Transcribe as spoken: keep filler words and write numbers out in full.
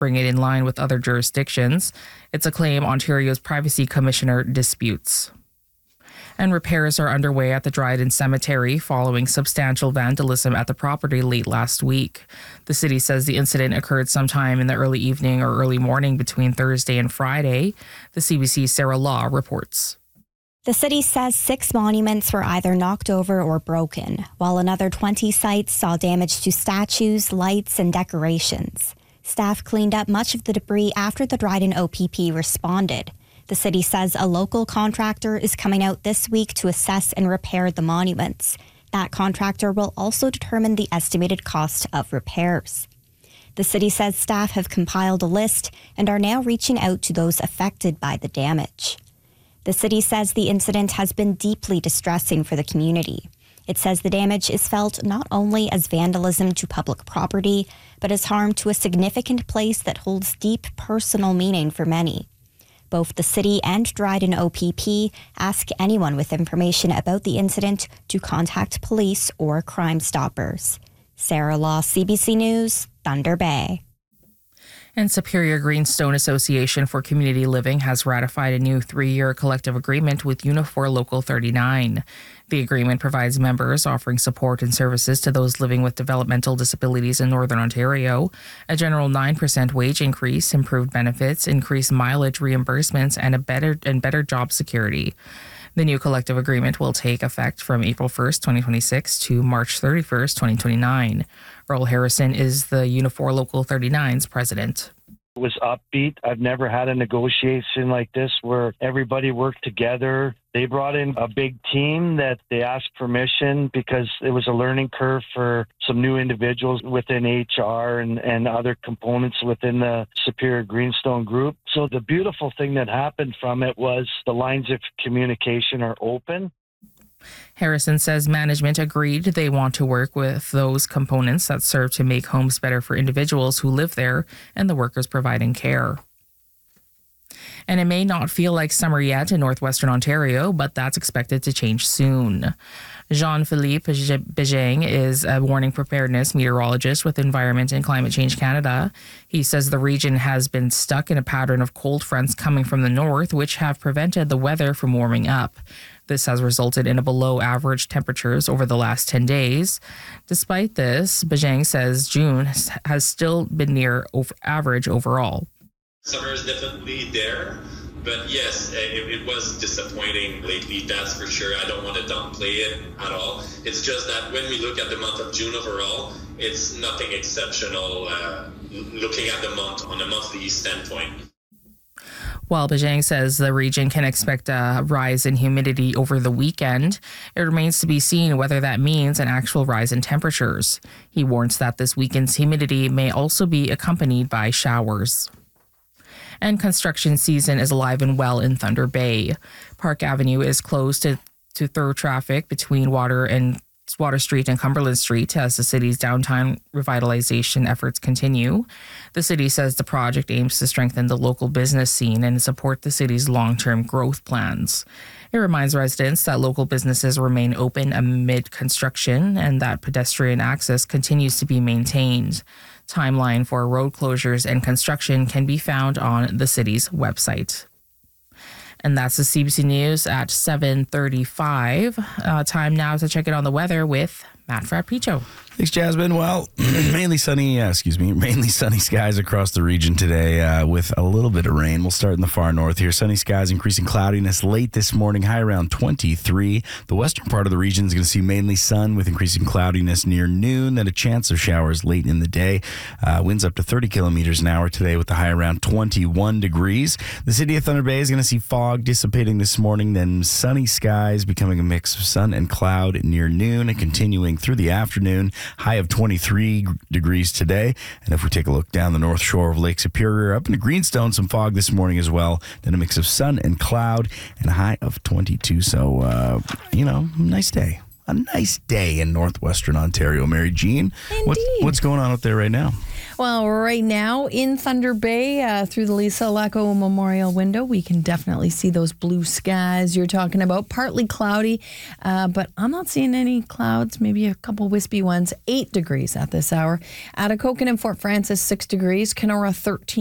bring it in line with other jurisdictions. It's a claim Ontario's Privacy Commissioner disputes. And repairs are underway at the Dryden Cemetery following substantial vandalism at the property late last week. The city says the incident occurred sometime in the early evening or early morning between Thursday and Friday. The C B C's Sarah Law reports. The city says six monuments were either knocked over or broken, while another twenty sites saw damage to statues, lights, and decorations. Staff cleaned up much of the debris after the Dryden O P P responded. The city says a local contractor is coming out this week to assess and repair the monuments. That contractor will also determine the estimated cost of repairs. The city says staff have compiled a list and are now reaching out to those affected by the damage. The city says the incident has been deeply distressing for the community. It says the damage is felt not only as vandalism to public property, but as harm to a significant place that holds deep personal meaning for many. Both the city and Dryden O P P ask anyone with information about the incident to contact police or Crime Stoppers. Sarah Law, C B C News, Thunder Bay. And Superior Greenstone Association for Community Living has ratified a new three-year collective agreement with Unifor Local thirty-nine. The agreement provides members offering support and services to those living with developmental disabilities in Northern Ontario, a general nine percent wage increase, improved benefits, increased mileage reimbursements, and a better and better job security. The new collective agreement will take effect from April first, twenty twenty-six to March thirty-first, twenty twenty-nine. Earl Harrison is the Unifor Local thirty-nine's president. It was upbeat. I've never had a negotiation like this where everybody worked together. They brought in a big team that they asked permission because it was a learning curve for some new individuals within H R and, and other components within the Superior Greenstone group. So the beautiful thing that happened from it was the lines of communication are open. Harrison says management agreed they want to work with those components that serve to make homes better for individuals who live there and the workers providing care. And it may not feel like summer yet in northwestern Ontario, but that's expected to change soon. Jean-Philippe Bégin is a warning preparedness meteorologist with Environment and Climate Change Canada. He says the region has been stuck in a pattern of cold fronts coming from the north, which have prevented the weather from warming up. This has resulted in a below-average temperatures over the last ten days. Despite this, Bégin says June has still been near over average overall. Summer is definitely there, but yes, it, it was disappointing lately, that's for sure. I don't want to downplay it at all. It's just that when we look at the month of June overall, it's nothing exceptional uh, looking at the month on a monthly standpoint. While Bégin says the region can expect a rise in humidity over the weekend, it remains to be seen whether that means an actual rise in temperatures. He warns that this weekend's humidity may also be accompanied by showers. And construction season is alive and well in Thunder Bay. Park Avenue is closed to, to through traffic between Water and Water Street and Cumberland Street as the city's downtown revitalization efforts continue. The city says the project aims to strengthen the local business scene and support the city's long-term growth plans. It reminds residents that local businesses remain open amid construction and that pedestrian access continues to be maintained. Timeline for road closures and construction can be found on the city's website. And that's the C B C News at seven thirty-five. Uh, time now to check in on the weather with Matt Frappicio. Thanks, Jasmine. Well, mainly sunny, uh, excuse me, mainly sunny skies across the region today uh, with a little bit of rain. We'll start in the far north here. Sunny skies, increasing cloudiness late this morning, high around twenty-three. The western part of the region is going to see mainly sun with increasing cloudiness near noon, then a chance of showers late in the day. Uh, winds up to thirty kilometers an hour today with the high around twenty-one degrees. The city of Thunder Bay is going to see fog dissipating this morning, then sunny skies becoming a mix of sun and cloud near noon and continuing through the afternoon. High of twenty-three degrees today. And if we take a look down the north shore of Lake Superior, up into Greenstone, some fog this morning as well. Then a mix of sun and cloud and a high of twenty-two. So, uh, you know, nice day. A nice day in northwestern Ontario. Mary Jean, what, what's going on out there right now? Well, right now in Thunder Bay, uh, through the Lisa Lecco Memorial window, we can definitely see those blue skies you're talking about. Partly cloudy, uh, but I'm not seeing any clouds, maybe a couple wispy ones. Eight degrees at this hour. At Atikokan and Fort Francis, six degrees. Kenora, thirteen.